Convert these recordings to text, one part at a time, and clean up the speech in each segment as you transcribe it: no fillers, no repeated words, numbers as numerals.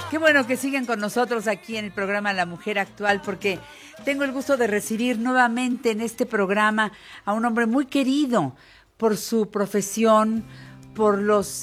Qué bueno que siguen con nosotros aquí en el programa La Mujer Actual, porque tengo el gusto de recibir nuevamente en este programa a un hombre muy querido por su profesión, por los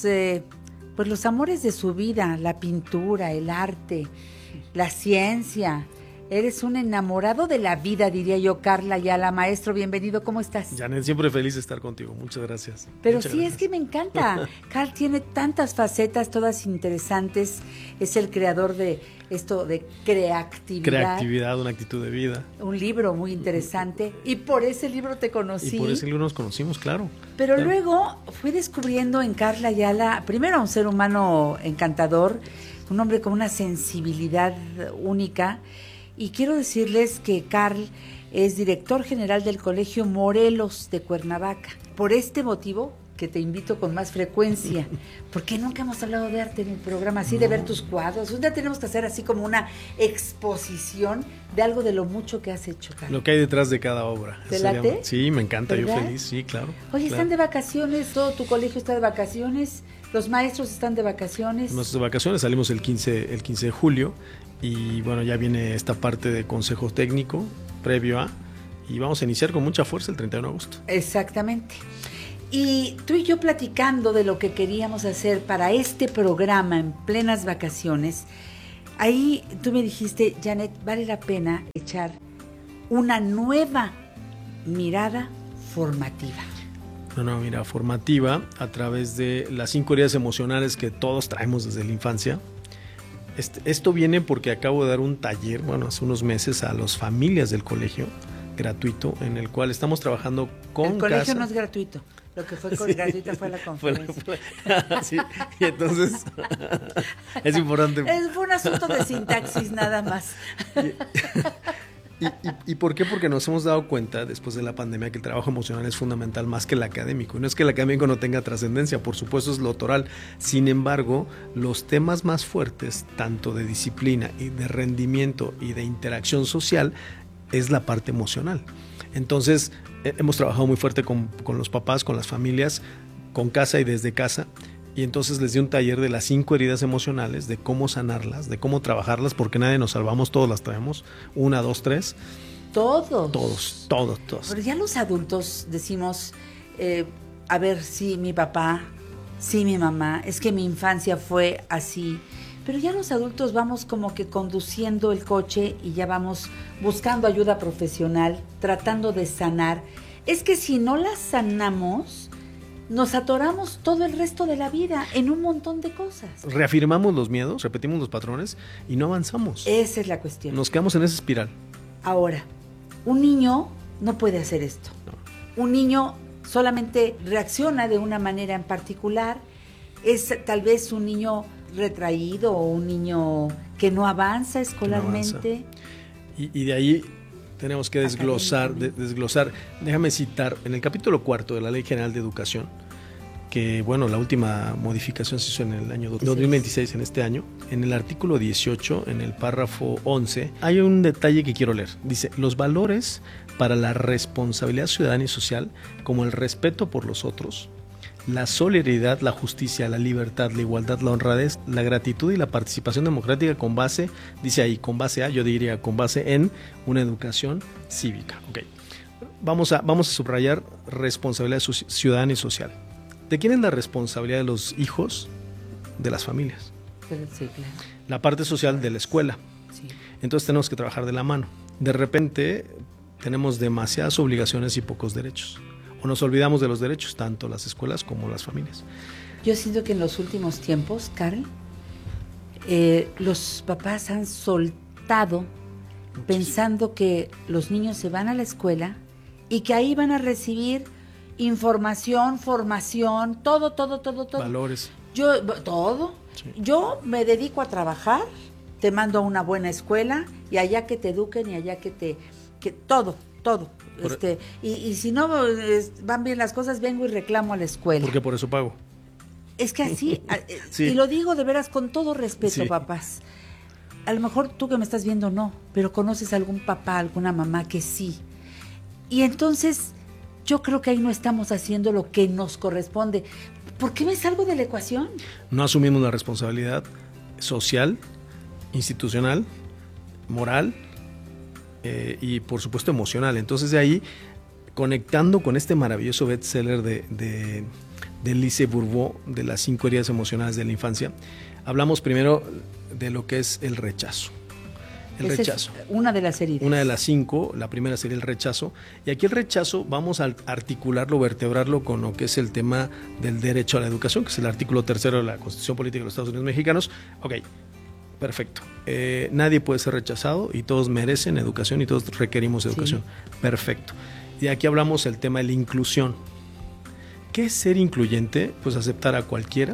amores de su vida, la pintura, el arte, la ciencia. Eres un enamorado de la vida, diría yo, Karl Ayala. Maestro, bienvenido, ¿cómo estás? Janet, siempre feliz de estar contigo, muchas gracias. Pero muchas sí, gracias. Es que me encanta. Karl tiene tantas facetas, todas interesantes. Es el creador de esto de creatividad. Creatividad, una actitud de vida. Un libro muy interesante. Y por ese libro te conocí. Y por ese libro nos conocimos, claro. Pero claro. Luego fui descubriendo en Karl Ayala, primero un ser humano encantador, un hombre con una sensibilidad única. Y quiero decirles que Karl es director general del Colegio Morelos de Cuernavaca. Por este motivo, que te invito con más frecuencia, porque nunca hemos hablado de arte en el programa, así de ver tus cuadros. Un día tenemos que hacer así como una exposición de algo de lo mucho que has hecho, Karl. Lo que hay detrás de cada obra. ¿Te late? Sí, me encanta, ¿verdad? Yo feliz, sí, claro. Oye, claro. ¿están de vacaciones? ¿Todo tu colegio está de vacaciones? ¿Los maestros están de vacaciones? Nuestras vacaciones salimos el 15 de julio y bueno, ya viene esta parte de consejo técnico previo a, y vamos a iniciar con mucha fuerza el 31 de agosto. Exactamente. Y tú y yo platicando de lo que queríamos hacer para este programa en plenas vacaciones, ahí tú me dijiste, Janet, vale la pena echar una nueva mirada formativa. Una mirada formativa a través de las 5 heridas emocionales que todos traemos desde la infancia. Esto viene porque acabo de dar un taller, hace unos meses a las familias del colegio, gratuito, en el cual estamos trabajando con El colegio casa. No es gratuito. Lo que fue gratuita fue la conferencia. Sí, y entonces es importante. Fue un asunto de sintaxis nada más. ¿Y por qué? Porque nos hemos dado cuenta después de la pandemia que el trabajo emocional es fundamental más que el académico. Y no es que el académico no tenga trascendencia, por supuesto es lo autoral. Sin embargo, los temas más fuertes, tanto de disciplina y de rendimiento y de interacción social, es la parte emocional. Entonces, hemos trabajado muy fuerte con los papás, con las familias, con casa y desde casa. Y entonces les di un taller de las 5 heridas emocionales, de cómo sanarlas, de cómo trabajarlas, porque nadie nos salvamos, todos las traemos. 1, 2, 3. Todos. Pero ya los adultos decimos, a ver, sí, mi papá, sí, mi mamá, es que mi infancia fue así. Pero ya los adultos vamos como que conduciendo el coche y ya vamos buscando ayuda profesional, tratando de sanar. Es que si no las sanamos, nos atoramos todo el resto de la vida en un montón de cosas. Reafirmamos los miedos, repetimos los patrones y no avanzamos. Esa es la cuestión. Nos quedamos en esa espiral. Ahora, un niño no puede hacer esto. No. Un niño solamente reacciona de una manera en particular. Es tal vez un niño retraído o un niño que no avanza escolarmente. Y de ahí tenemos que desglosar. Déjame citar en el capítulo 4 de la Ley General de Educación, que la última modificación se hizo en el año 2026, en este año. En el artículo 18, en el párrafo 11, hay un detalle que quiero leer. Dice, los valores para la responsabilidad ciudadana y social, como el respeto por los otros, la solidaridad, la justicia, la libertad, la igualdad, la honradez, la gratitud y la participación democrática con base, dice ahí, con base a, yo diría con base en una educación cívica. Okay. Vamos a subrayar responsabilidad ciudadana y social. ¿De quién es la responsabilidad de los hijos? De las familias. Sí, claro. La parte social de la escuela. Sí. Entonces tenemos que trabajar de la mano. De repente tenemos demasiadas obligaciones y pocos derechos. O nos olvidamos de los derechos, tanto las escuelas como las familias. Yo siento que en los últimos tiempos, Karl, los papás han soltado pensando que los niños se van a la escuela y que ahí van a recibir información, formación, todo. Valores. Todo. Sí. Yo me dedico a trabajar, te mando a una buena escuela y allá que te eduquen y allá que todo. Y si no van bien las cosas, vengo y reclamo a la escuela. Porque por eso pago. Es que así, Sí. Y lo digo de veras con todo respeto, Sí. papás. A lo mejor tú que me estás viendo no, pero conoces a algún papá, alguna mamá que sí. Y entonces yo creo que ahí no estamos haciendo lo que nos corresponde. ¿Por qué me salgo de la ecuación? No asumimos la responsabilidad social institucional, moral y por supuesto emocional. Entonces de ahí, conectando con este maravilloso bestseller de Lise Bourbeau, de las 5 heridas emocionales de la infancia, hablamos primero de lo que es el rechazo. El rechazo. Es una de las heridas. Una de las 5, la primera sería el rechazo. Y aquí el rechazo vamos a articularlo, vertebrarlo con lo que es el tema del derecho a la educación, que es el artículo 3 de la Constitución Política de los Estados Unidos Mexicanos. Ok, perfecto. Nadie puede ser rechazado y todos merecen educación y todos requerimos educación. Sí. Perfecto. Y aquí hablamos del tema de la inclusión. ¿Qué es ser incluyente? Pues aceptar a cualquiera.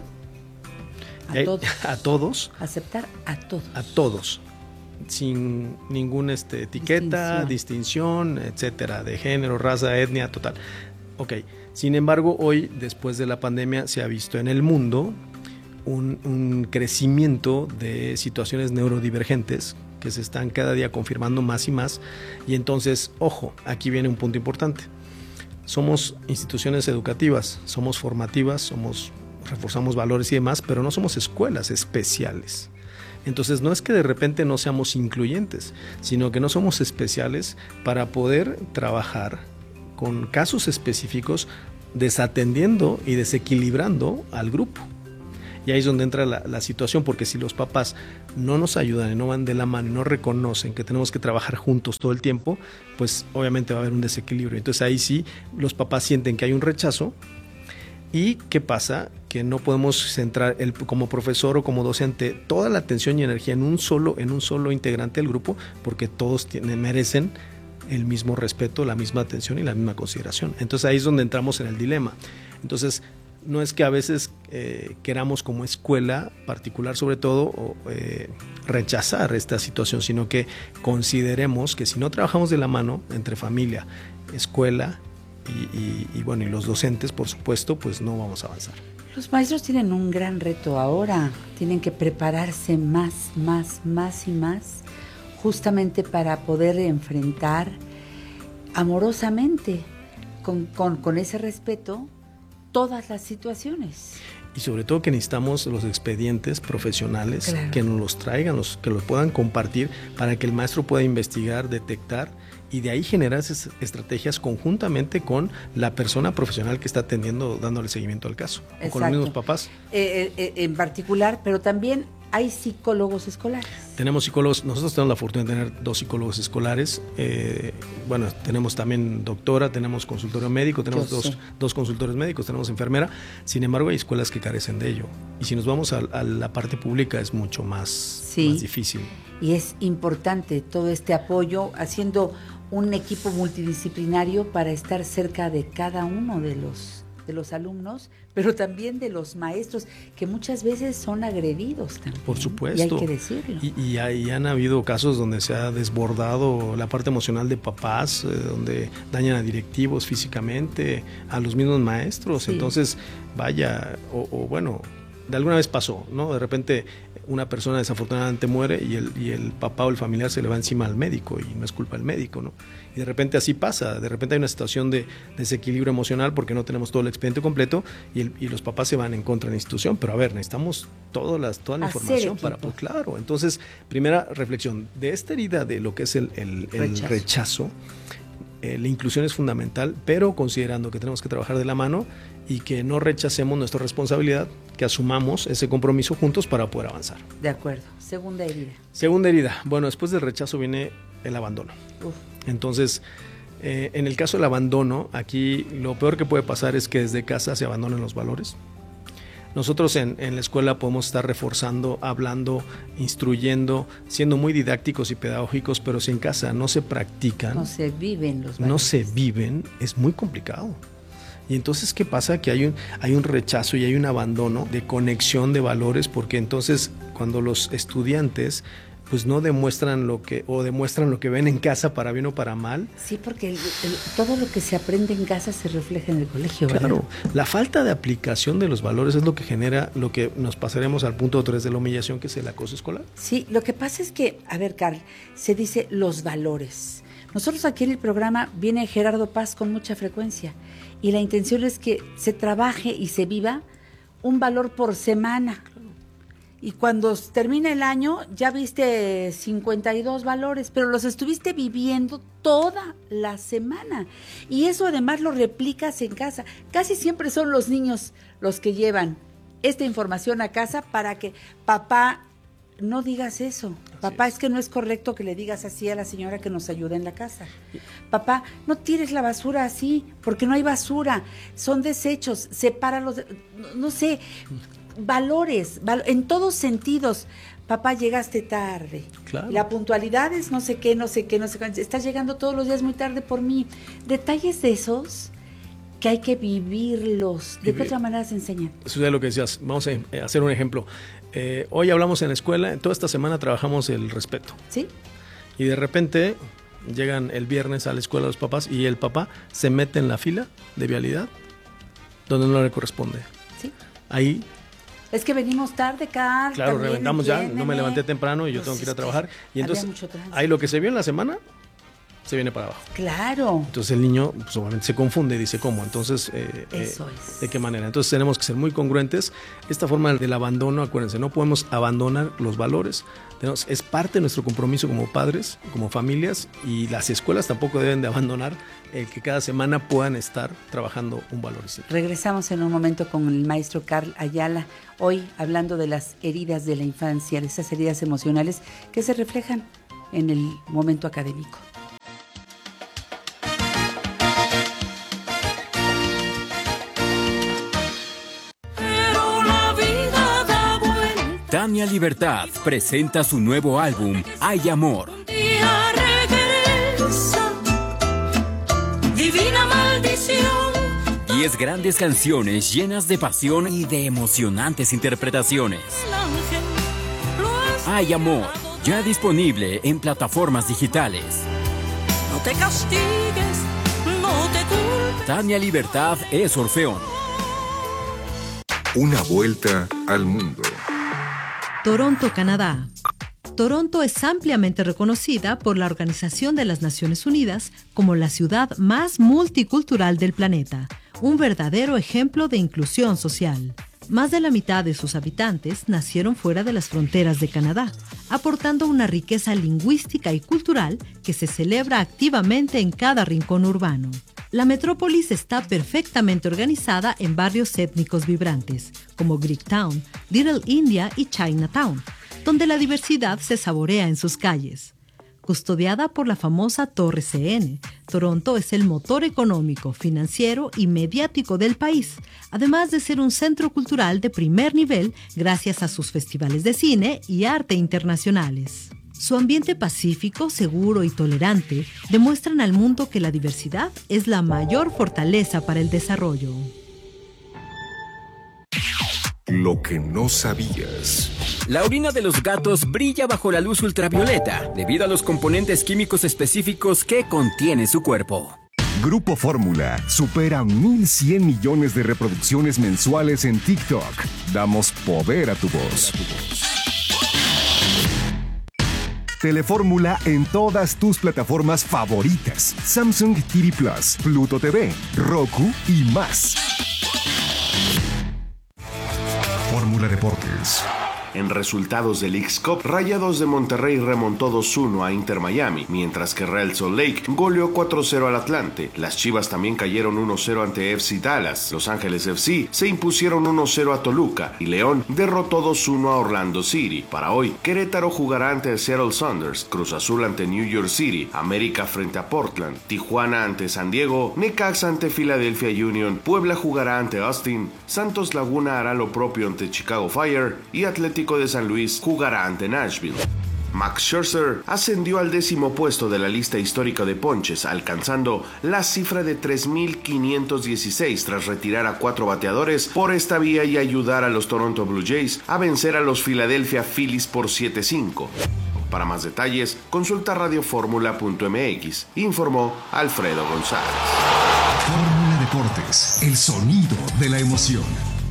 A todos. Aceptar a todos. A todos. Sin ninguna etiqueta, distinción, etcétera, de género, raza, etnia, total. Ok. Sin embargo, hoy, después de la pandemia, se ha visto en el mundo un crecimiento de situaciones neurodivergentes que se están cada día confirmando más y más. Y entonces, ojo, aquí viene un punto importante. Somos instituciones educativas, somos formativas, reforzamos valores y demás, pero no somos escuelas especiales. Entonces no es que de repente no seamos incluyentes, sino que no somos especiales para poder trabajar con casos específicos, desatendiendo y desequilibrando al grupo. Y ahí es donde entra la situación, porque si los papás no nos ayudan y no van de la mano, no reconocen que tenemos que trabajar juntos todo el tiempo, pues obviamente va a haber un desequilibrio. Entonces ahí sí los papás sienten que hay un rechazo. ¿Y qué pasa? Que no podemos centrar como profesor o como docente toda la atención y energía en un solo integrante del grupo, porque todos merecen el mismo respeto, la misma atención y la misma consideración. Entonces ahí es donde entramos en el dilema. Entonces no es que a veces queramos como escuela particular sobre todo rechazar esta situación, sino que consideremos que si no trabajamos de la mano entre familia, escuela y los docentes, por supuesto, pues no vamos a avanzar. Los maestros tienen un gran reto ahora, tienen que prepararse más y más, justamente para poder enfrentar amorosamente, con ese respeto, todas las situaciones. Y sobre todo que necesitamos los expedientes profesionales, claro, que nos los traigan, que los puedan compartir para que el maestro pueda investigar, detectar y de ahí generar esas estrategias conjuntamente con la persona profesional que está atendiendo, dándole seguimiento al caso. O con los mismos papás. En particular, pero también hay psicólogos escolares. Tenemos psicólogos, nosotros tenemos la fortuna de tener 2 psicólogos escolares. Tenemos también doctora, tenemos consultorio médico, tenemos dos consultores médicos, tenemos enfermera. Sin embargo, hay escuelas que carecen de ello. Y si nos vamos a la parte pública es mucho más difícil. Y es importante todo este apoyo, haciendo un equipo multidisciplinario para estar cerca de cada uno de los alumnos, pero también de los maestros, que muchas veces son agredidos también. Por supuesto. Y hay que decirlo. Y han habido casos donde se ha desbordado la parte emocional de papás, donde dañan a directivos físicamente, a los mismos maestros. Sí. Entonces, de alguna vez pasó, ¿no? De repente una persona desafortunadamente muere y el papá o el familiar se le va encima al médico y no es culpa del médico, ¿no? Y de repente así pasa, de repente hay una situación de desequilibrio emocional porque no tenemos todo el expediente completo y los papás se van en contra de la institución, pero a ver, necesitamos toda la información para, pues claro. Entonces, primera reflexión, de esta herida de lo que es el rechazo, la inclusión es fundamental, pero considerando que tenemos que trabajar de la mano y que no rechacemos nuestra responsabilidad, que asumamos ese compromiso juntos para poder avanzar. De acuerdo. Segunda herida. Segunda herida. Bueno, después del rechazo viene el abandono. Entonces, en el caso del abandono, aquí lo peor que puede pasar es que desde casa se abandonen los valores. Nosotros en la escuela podemos estar reforzando, hablando, instruyendo, siendo muy didácticos y pedagógicos, pero si en casa no se practican, no se viven los valores. No se viven, es muy complicado. Y entonces, ¿qué pasa? Que hay un rechazo y hay un abandono de conexión de valores, porque entonces cuando los estudiantes pues no demuestran demuestran lo que ven en casa para bien o para mal. Sí, porque todo lo que se aprende en casa se refleja en el colegio, ¿verdad? Claro, la falta de aplicación de los valores es lo que genera lo que nos pasaremos al punto 3 de la humillación, que es el acoso escolar. Sí, lo que pasa es que, a ver, Carl, se dice los valores. Nosotros aquí en el programa viene Gerardo Paz con mucha frecuencia y la intención es que se trabaje y se viva un valor por semana. y cuando termina el año ya viste 52 valores, pero los estuviste viviendo toda la semana. Y eso además lo replicas en casa. Casi siempre son los niños los que llevan esta información a casa para que papá, no digas eso. Papá, es que no es correcto que le digas así a la señora que nos ayuda en la casa. Papá, no tires la basura así, porque no hay basura, son desechos, sepáralos, no sé, valores, en todos sentidos. Papá, llegaste tarde. Claro. La puntualidad es no sé qué, estás llegando todos los días muy tarde por mí. Detalles de esos que hay que vivirlos. ¿De qué otra manera se enseñan? Eso es lo que decías. Vamos a hacer un ejemplo. Hoy hablamos en la escuela, toda esta semana trabajamos el respeto. ¿Sí? Y de repente llegan el viernes a la escuela los papás y el papá se mete en la fila de vialidad donde no le corresponde. Sí. Ahí... Es que venimos tarde, Carl. Claro, reventamos ya, no me levanté temprano y yo tengo que ir a trabajar. Y entonces, ahí lo que se vio en la semana, se viene para abajo. Claro. Entonces el niño, pues, obviamente se confunde y dice, ¿cómo? Entonces, Eso es. ¿de qué manera? Entonces tenemos que ser muy congruentes. Esta forma del abandono, acuérdense, no podemos abandonar los valores. Es parte de nuestro compromiso como padres, como familias, y las escuelas tampoco deben de abandonar el que cada semana puedan estar trabajando un valor. Regresamos en un momento con el maestro Carl Ayala, hoy hablando de las heridas de la infancia, de esas heridas emocionales que se reflejan en el momento académico. Tania Libertad presenta su nuevo álbum, Hay Amor. Divina maldición. 10 grandes canciones llenas de pasión y de emocionantes interpretaciones. Hay Amor, ya disponible en plataformas digitales. No te castigues, no te culpes. Tania Libertad es Orfeón. Una vuelta al mundo. Toronto, Canadá. Toronto es ampliamente reconocida por la Organización de las Naciones Unidas como la ciudad más multicultural del planeta, un verdadero ejemplo de inclusión social. Más de la mitad de sus habitantes nacieron fuera de las fronteras de Canadá, aportando una riqueza lingüística y cultural que se celebra activamente en cada rincón urbano. La metrópolis está perfectamente organizada en barrios étnicos vibrantes, como Greektown, Little India y Chinatown, donde la diversidad se saborea en sus calles. Custodiada por la famosa Torre CN, Toronto es el motor económico, financiero y mediático del país, además de ser un centro cultural de primer nivel gracias a sus festivales de cine y arte internacionales. Su ambiente pacífico, seguro y tolerante demuestran al mundo que la diversidad es la mayor fortaleza para el desarrollo. Lo que no sabías. La orina de los gatos brilla bajo la luz ultravioleta debido a los componentes químicos específicos que contiene su cuerpo. Grupo Fórmula supera 1.100 millones de reproducciones mensuales en TikTok. Damos poder a tu voz. Telefórmula en todas tus plataformas favoritas. Samsung TV Plus, Pluto TV, Roku y más. Fórmula Deportes. En resultados del Leagues Cup, Rayados de Monterrey remontó 2-1 a Inter Miami, mientras que Real Salt Lake goleó 4-0 al Atlante. Las Chivas también cayeron 1-0 ante FC Dallas. Los Ángeles FC se impusieron 1-0 a Toluca y León derrotó 2-1 a Orlando City. Para hoy, Querétaro jugará ante el Seattle Sounders, Cruz Azul ante New York City, América frente a Portland, Tijuana ante San Diego, Necaxa ante Philadelphia Union, Puebla jugará ante Austin, Santos Laguna hará lo propio ante Chicago Fire y Atlético de San Luis jugará ante Nashville. Max Scherzer ascendió al 10º puesto de la lista histórica de ponches, alcanzando la cifra de 3,516 tras retirar a 4 bateadores por esta vía y ayudar a los Toronto Blue Jays a vencer a los Philadelphia Phillies por 7-5. Para más detalles, consulta radioformula.mx, informó Alfredo González. Fórmula Deportes, el sonido de la emoción.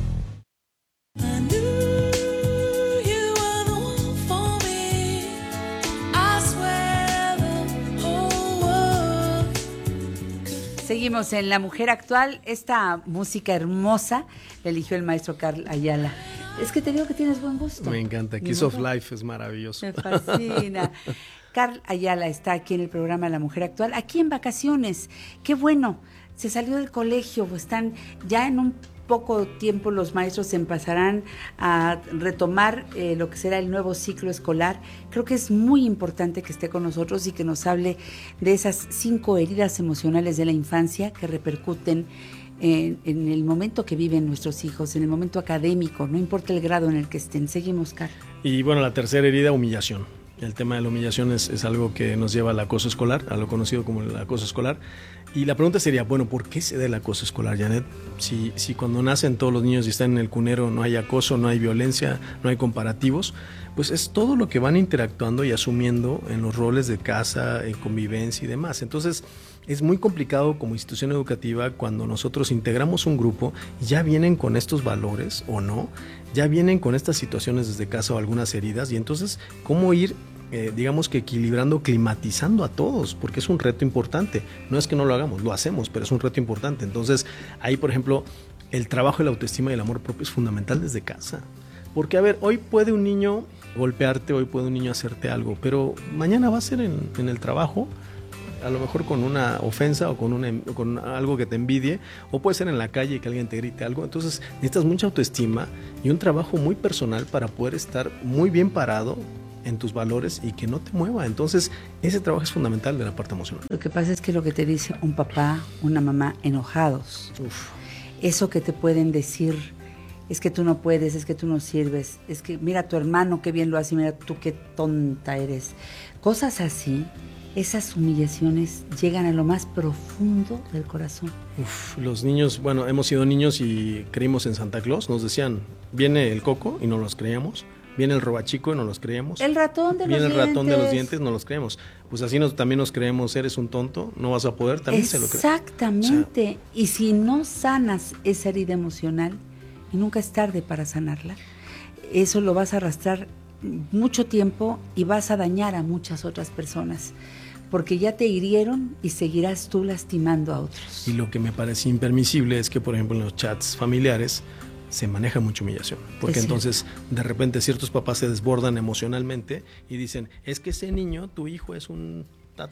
Seguimos en La Mujer Actual. Esta música hermosa la eligió el maestro Carl Ayala. Es que te digo que tienes buen gusto. Me encanta. Kiss of Life es maravilloso. Me fascina. Carl Ayala está aquí en el programa La Mujer Actual, aquí en vacaciones. Qué bueno, se salió del colegio, están ya en un poco tiempo los maestros empezarán a retomar lo que será el nuevo ciclo escolar. Creo que es muy importante que esté con nosotros y que nos hable de esas 5 heridas emocionales de la infancia que repercuten en el momento que viven nuestros hijos, en el momento académico, no importa el grado en el que estén. Seguimos, Carl. Y bueno, la tercera herida, humillación. El tema de la humillación es algo que nos lleva al acoso escolar, a lo conocido como el acoso escolar. Y la pregunta sería, bueno, ¿por qué se da el acoso escolar, Janet? Si cuando nacen todos los niños y están en el cunero no hay acoso, no hay violencia, no hay comparativos, pues es todo lo que van interactuando y asumiendo en los roles de casa, en convivencia y demás. Entonces, es muy complicado como institución educativa cuando nosotros integramos un grupo y ya vienen con estos valores o no, ya vienen con estas situaciones desde casa o algunas heridas, y entonces, ¿cómo ir digamos que equilibrando, climatizando a todos? Porque es un reto importante. No es que no lo hagamos, lo hacemos, pero es un reto importante. Entonces, ahí, por ejemplo, el trabajo de la autoestima y el amor propio es fundamental desde casa. Porque, a ver, hoy puede un niño golpearte, hoy puede un niño hacerte algo, pero mañana va a ser en el trabajo, a lo mejor con una ofensa o con algo que te envidie, o puede ser en la calle que alguien te grite algo. Entonces necesitas mucha autoestima y un trabajo muy personal para poder estar muy bien parado en tus valores y que no te mueva. Entonces ese trabajo es fundamental de la parte emocional. Lo que pasa es que lo que te dice un papá, una mamá enojados, eso que te pueden decir, es que tú no puedes, es que tú no sirves, es que mira a tu hermano qué bien lo hace, mira tú qué tonta eres, cosas así. Esas humillaciones llegan a lo más profundo del corazón. Los niños, bueno, hemos sido niños y creímos en Santa Claus. Nos decían, viene el coco y no los creíamos. Viene el robachico y no los creíamos. El ratón de los dientes. Viene el ratón de los dientes, no los creemos. Pues así también nos creemos, eres un tonto, no vas a poder, también se lo creemos. Exactamente. O sea, y si no sanas esa herida emocional, y nunca es tarde para sanarla, eso lo vas a arrastrar mucho tiempo y vas a dañar a muchas otras personas, porque ya te hirieron y seguirás tú lastimando a otros. Y lo que me parece impermisible es que, por ejemplo, en los chats familiares se maneja mucha humillación, porque entonces de repente ciertos papás se desbordan emocionalmente y dicen, es que ese niño, tu hijo es un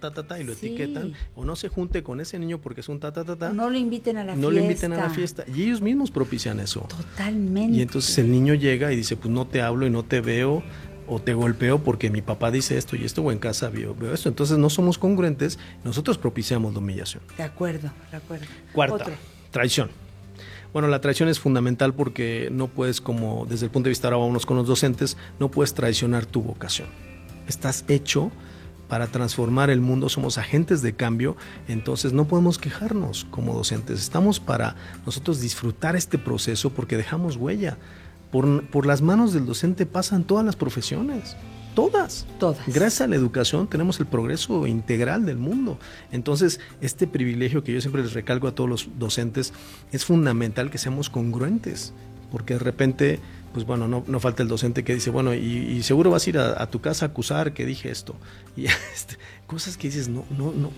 y lo etiquetan, o no se junte con ese niño porque es un no lo inviten a la fiesta. No lo inviten a la fiesta, y ellos mismos propician eso. Totalmente. Y entonces el niño llega y dice, pues no te hablo y no te veo, o te golpeo porque mi papá dice esto y esto, o en casa veo esto. Entonces no somos congruentes, nosotros propiciamos la humillación. De acuerdo. Cuarta, traición. Bueno, la traición es fundamental porque no puedes, como desde el punto de vista, ahora vámonos con los docentes, no puedes traicionar tu vocación. Estás hecho para transformar el mundo, somos agentes de cambio, entonces no podemos quejarnos como docentes. Estamos para nosotros disfrutar este proceso porque dejamos huella. Por las manos del docente pasan todas las profesiones. Todas. Gracias a la educación tenemos el progreso integral del mundo. Entonces, este privilegio que yo siempre les recalco a todos los docentes, es fundamental que seamos congruentes, porque de repente, pues bueno, no falta el docente que dice, bueno, y seguro vas a ir a tu casa a acusar que dije esto. Y cosas que dices, no,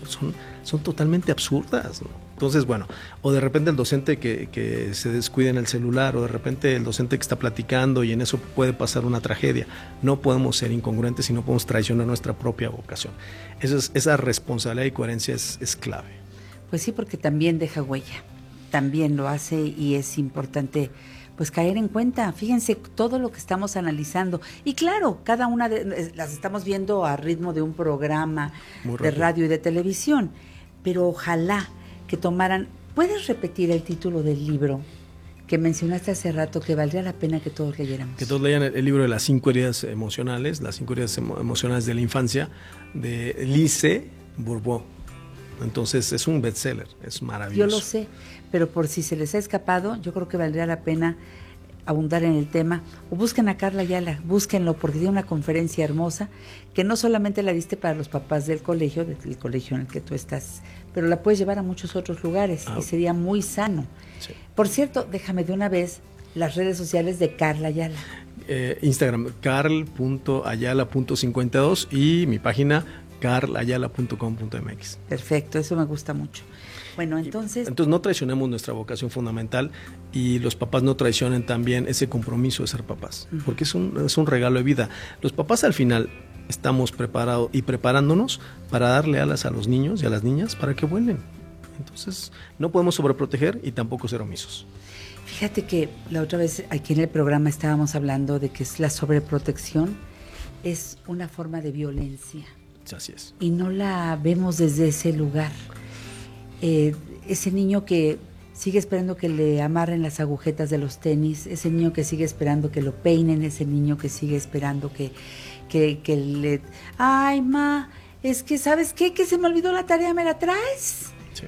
son totalmente absurdas, ¿no? Entonces, bueno, o de repente el docente que se descuida en el celular, o de repente el docente que está platicando y en eso puede pasar una tragedia. No podemos ser incongruentes y no podemos traicionar nuestra propia vocación. Esa responsabilidad y coherencia es clave. Pues sí, porque también deja huella, también lo hace y es importante pues caer en cuenta. Fíjense todo lo que estamos analizando. Y claro, cada una las estamos viendo a ritmo de un programa de radio y de televisión, pero ojalá que tomaran. ¿Puedes repetir el título del libro que mencionaste hace rato, que valdría la pena que todos leyéramos? Que todos lean el libro de las 5 heridas emocionales, las 5 heridas emocionales de la infancia, de Lise Bourbeau. Entonces es un bestseller, es maravilloso. Yo lo sé, pero por si se les ha escapado, yo creo que valdría la pena abundar en el tema. O busquen a Carla Ayala, búsquenlo, porque tiene una conferencia hermosa que no solamente la diste para los papás del colegio en el que tú estás, pero la puedes llevar a muchos otros lugares y sería muy sano. Sí. Por cierto, déjame de una vez las redes sociales de Carla Ayala. Instagram, carl.ayala.52 y mi página carlayala.com.mx. Perfecto, eso me gusta mucho. Bueno, entonces no traicionemos nuestra vocación fundamental y los papás no traicionen también ese compromiso de ser papás, porque es un regalo de vida. Los papás al final estamos preparados y preparándonos para darle alas a los niños y a las niñas para que vuelen. Entonces no podemos sobreproteger y tampoco ser omisos. Fíjate que la otra vez aquí en el programa estábamos hablando de que la sobreprotección es una forma de violencia. Así es. Y no la vemos desde ese lugar. Ese niño que sigue esperando que le amarren las agujetas de los tenis, ese niño que sigue esperando que lo peinen, ese niño que sigue esperando que le... Ay, ma, es que ¿sabes qué? Que se me olvidó la tarea, ¿me la traes? Sí.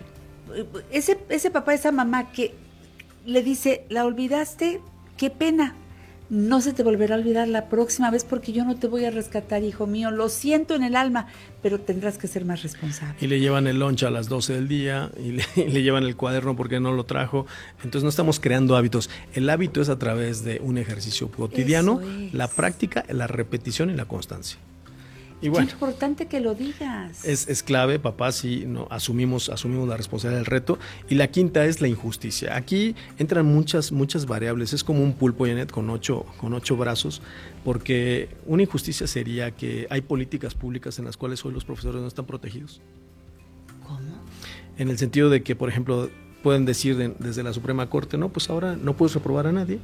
Ese papá, esa mamá que le dice, ¿la olvidaste? Qué pena. No se te volverá a olvidar la próxima vez porque yo no te voy a rescatar, hijo mío. Lo siento en el alma, pero tendrás que ser más responsable. Y le llevan el lunch a las 12 del día y le llevan el cuaderno porque no lo trajo. Entonces no estamos creando hábitos. El hábito es a través de un ejercicio cotidiano, la práctica, la repetición y la constancia. Y bueno, qué importante que lo digas. Es clave, papá, si no asumimos la responsabilidad del reto. Y la quinta es la injusticia. Aquí entran muchas variables. Es como un pulpo, Janet, con ocho brazos, porque una injusticia sería que hay políticas públicas en las cuales hoy los profesores no están protegidos. ¿Cómo? En el sentido de que, por ejemplo, pueden decir desde la Suprema Corte, no, pues ahora no puedes reprobar a nadie.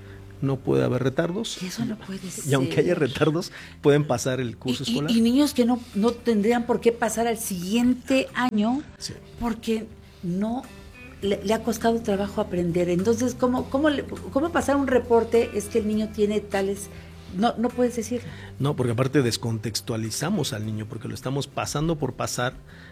No puede haber retardos. Y eso no puede ser. Y aunque haya retardos, pueden pasar el curso escolar. Y niños que no tendrían por qué pasar al siguiente año, sí, porque no le ha costado trabajo aprender. Entonces, ¿cómo pasar un reporte? Es que el niño tiene tales... No puedes decirlo. No, porque aparte descontextualizamos al niño, porque lo estamos pasando por pasar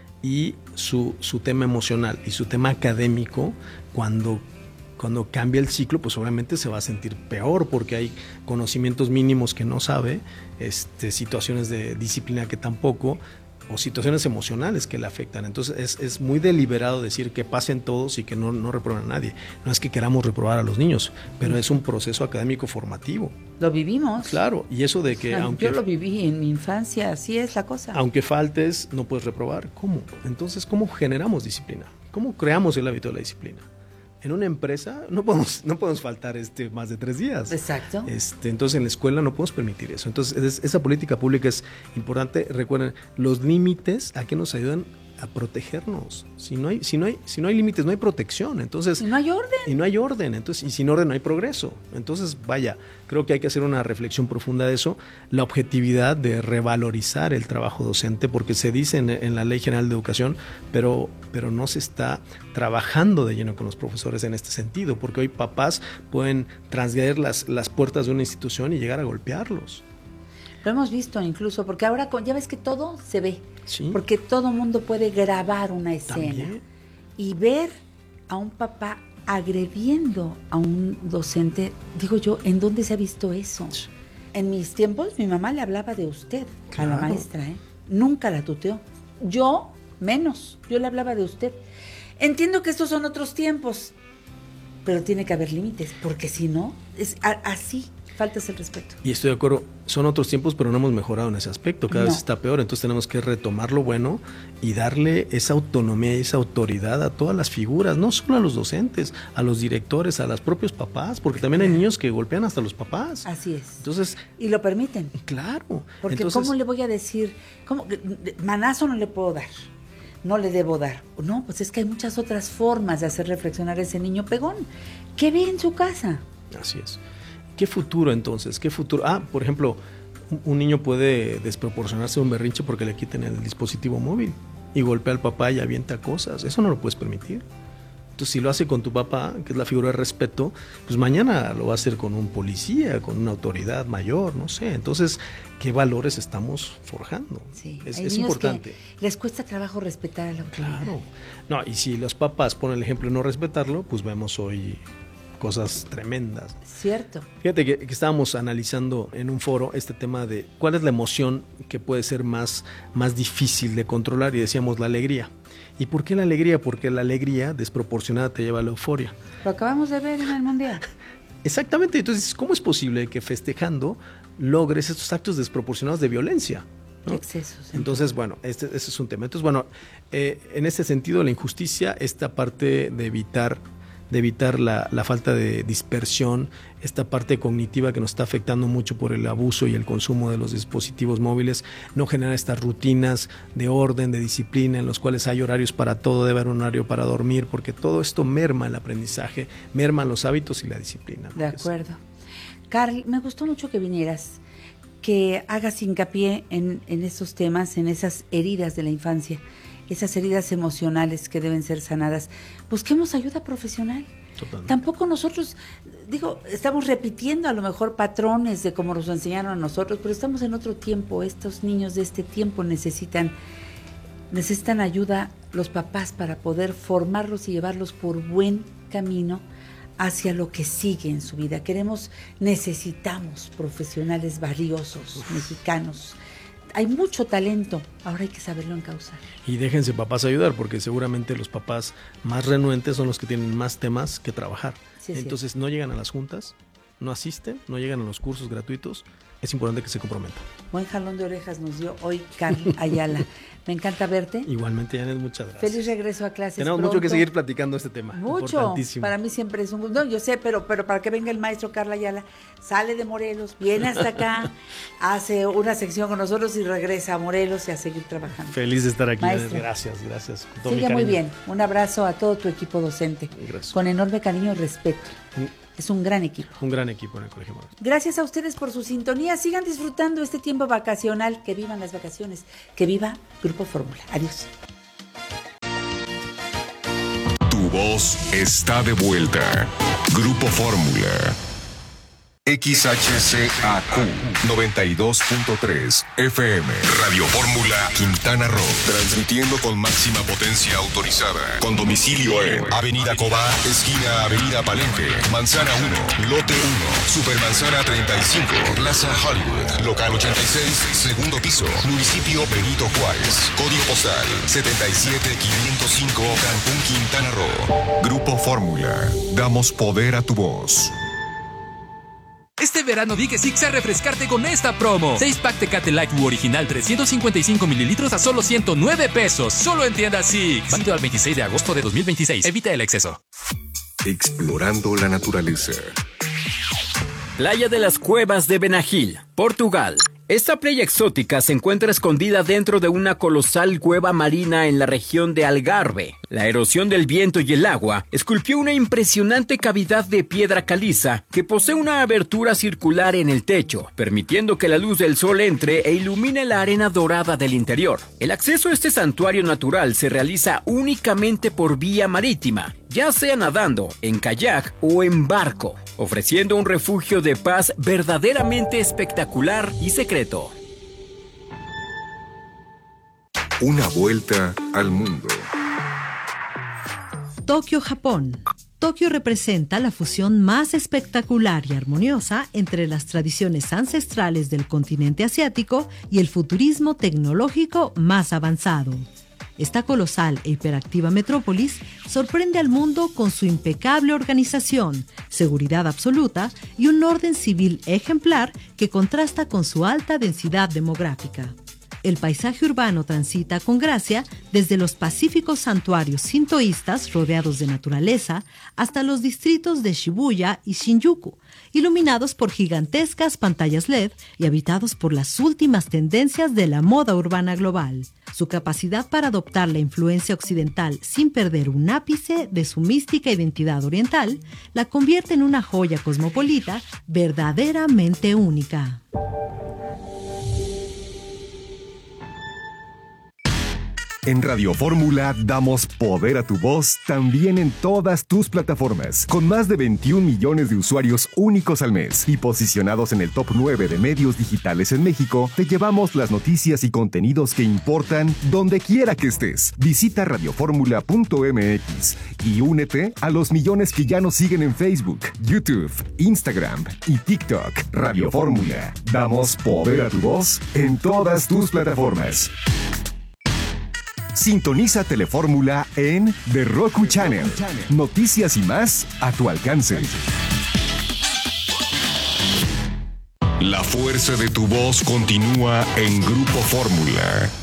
y su tema emocional y su tema académico, cuando cambia el ciclo, pues obviamente se va a sentir peor porque hay conocimientos mínimos que no sabe, situaciones de disciplina que tampoco, o situaciones emocionales que le afectan. Entonces es muy deliberado decir que pasen todos y que no reprueben a nadie. No es que queramos reprobar a los niños, pero es un proceso académico formativo. Lo vivimos. Claro, y eso de que... yo lo viví en mi infancia, así es la cosa. Aunque faltes, no puedes reprobar. ¿Cómo? Entonces, ¿cómo generamos disciplina? ¿Cómo creamos el hábito de la disciplina? En una empresa no podemos faltar más de 3 días. Exacto. Entonces en la escuela no podemos permitir eso. Entonces esa política pública es importante. Recuerden, los límites a qué nos ayudan a protegernos. Si no hay límites, no hay protección. Entonces, y no hay orden. Y no hay orden. Entonces, y sin orden no hay progreso. Entonces, vaya, creo que hay que hacer una reflexión profunda de eso. La objetividad de revalorizar el trabajo docente, porque se dice en la Ley General de Educación, pero no se está trabajando de lleno con los profesores en este sentido, porque hoy papás pueden transgredir las puertas de una institución y llegar a golpearlos. Lo hemos visto incluso, porque ahora ya ves que todo se ve. Sí. Porque todo mundo puede grabar una escena. ¿También? Y ver a un papá agrediendo a un docente. Digo yo, ¿en dónde se ha visto eso? Sí. En mis tiempos, mi mamá le hablaba de usted, claro, a la maestra, Nunca la tuteó. Yo, menos. Yo le hablaba de usted. Entiendo que estos son otros tiempos, pero tiene que haber límites, porque si no, es así. Faltas el respeto. Y estoy de acuerdo, son otros tiempos, pero no hemos mejorado en ese aspecto, cada vez está peor, entonces tenemos que retomar lo bueno y darle esa autonomía y esa autoridad a todas las figuras, no solo a los docentes, a los directores, a los propios papás, porque también hay niños que golpean hasta los papás. Así es. Entonces, y lo permiten. Claro. Porque entonces, ¿cómo le voy a decir? Manazo no le puedo dar. No le debo dar. No, pues es que hay muchas otras formas de hacer reflexionar a ese niño pegón. ¿Qué ve en su casa? Así es. ¿Qué futuro entonces? ¿Qué futuro? Por ejemplo, un niño puede desproporcionarse un berrinche porque le quiten el dispositivo móvil y golpea al papá y avienta cosas. Eso no lo puedes permitir. Entonces, si lo hace con tu papá, que es la figura de respeto, pues mañana lo va a hacer con un policía, con una autoridad mayor, no sé. Entonces, ¿qué valores estamos forjando? Sí, es importante. Que les cuesta trabajo respetar a la autoridad. Claro. No, y si los papás ponen el ejemplo de no respetarlo, pues vemos hoy cosas tremendas. Cierto. Fíjate que estábamos analizando en un foro este tema de cuál es la emoción que puede ser más difícil de controlar, y decíamos la alegría. ¿Y por qué la alegría? Porque la alegría desproporcionada te lleva a la euforia. Lo acabamos de ver en el Mundial. Exactamente. Entonces, ¿cómo es posible que festejando logres estos actos desproporcionados de violencia? ¿no? Excesos. Entonces, bueno, ese es un tema. Entonces, bueno, en ese sentido, la injusticia, esta parte de evitar la falta de dispersión, esta parte cognitiva que nos está afectando mucho por el abuso y el consumo de los dispositivos móviles, no generar estas rutinas de orden, de disciplina, en los cuales hay horarios para todo, debe haber un horario para dormir, porque todo esto merma el aprendizaje, merma los hábitos y la disciplina, ¿no? De acuerdo. Karl, me gustó mucho que vinieras, que hagas hincapié en estos temas, en esas heridas de la infancia, esas heridas emocionales que deben ser sanadas. Busquemos ayuda profesional. Totalmente. Tampoco nosotros, estamos repitiendo a lo mejor patrones de cómo nos enseñaron a nosotros, pero estamos en otro tiempo. Estos niños de este tiempo necesitan ayuda los papás para poder formarlos y llevarlos por buen camino hacia lo que sigue en su vida. Necesitamos profesionales valiosos, mexicanos. Hay mucho talento, ahora hay que saberlo encauzar. Y déjense papás ayudar, porque seguramente los papás más renuentes son los que tienen más temas que trabajar. Sí, entonces no llegan a las juntas, no asisten, no llegan a los cursos gratuitos. Es importante que se comprometan. Buen jalón de orejas nos dio hoy Karl Ayala. Me encanta verte. Igualmente, Janet, muchas gracias. Feliz regreso a clases. Tenemos pronto. Mucho que seguir platicando este tema. Mucho. Para mí siempre es un gusto. No, yo sé, pero para que venga el maestro Karl Ayala, sale de Morelos, viene hasta acá, hace una sección con nosotros y regresa a Morelos y a seguir trabajando. Feliz de estar aquí. Maestro. Gracias. Sigue muy bien. Un abrazo a todo tu equipo docente. Gracias. Con enorme cariño y respeto. Es un gran equipo. Un gran equipo en el Colegio Morelos. Gracias a ustedes por su sintonía. Sigan disfrutando este tiempo vacacional. Que vivan las vacaciones. Que viva Grupo Fórmula. Adiós. Tu voz está de vuelta. Grupo Fórmula. XHCAQ 92.3 FM. Radio Fórmula Quintana Roo. Transmitiendo con máxima potencia autorizada. Con domicilio en Avenida Cobá, esquina Avenida Palenque, Manzana 1, Lote 1, Supermanzana 35, Plaza Hollywood, Local 86, segundo piso, Municipio Benito Juárez. Código postal 77505, Cancún, Quintana Roo. Grupo Fórmula. Damos poder a tu voz. Este verano di que sí a refrescarte con esta promo. 6-pack Tecate Light original 355 mililitros a solo 109 pesos. Solo en tiendas Six. Válido al 26 de agosto de 2026. Evita el exceso. Explorando la naturaleza. Playa de las Cuevas de Benagil, Portugal. Esta playa exótica se encuentra escondida dentro de una colosal cueva marina en la región de Algarve. La erosión del viento y el agua esculpió una impresionante cavidad de piedra caliza que posee una abertura circular en el techo, permitiendo que la luz del sol entre e ilumine la arena dorada del interior. El acceso a este santuario natural se realiza únicamente por vía marítima, ya sea nadando, en kayak o en barco, ofreciendo un refugio de paz verdaderamente espectacular y secreto. Una vuelta al mundo. Tokio, Japón. Tokio representa la fusión más espectacular y armoniosa entre las tradiciones ancestrales del continente asiático y el futurismo tecnológico más avanzado. Esta colosal e hiperactiva metrópolis sorprende al mundo con su impecable organización, seguridad absoluta y un orden civil ejemplar que contrasta con su alta densidad demográfica. El paisaje urbano transita con gracia desde los pacíficos santuarios sintoístas rodeados de naturaleza hasta los distritos de Shibuya y Shinjuku, iluminados por gigantescas pantallas LED y habitados por las últimas tendencias de la moda urbana global. Su capacidad para adoptar la influencia occidental sin perder un ápice de su mística identidad oriental la convierte en una joya cosmopolita verdaderamente única. En Radio Fórmula damos poder a tu voz también en todas tus plataformas, con más de 21 millones de usuarios únicos al mes y posicionados en el top 9 de medios digitales en México. Te llevamos las noticias y contenidos que importan donde quiera que estés. Visita radioformula.mx y únete a los millones que ya nos siguen en Facebook, YouTube, Instagram y TikTok. Radio Fórmula, damos poder a tu voz en todas tus plataformas. Sintoniza Telefórmula en The Roku Channel. Noticias y más a tu alcance. La fuerza de tu voz continúa en Grupo Fórmula.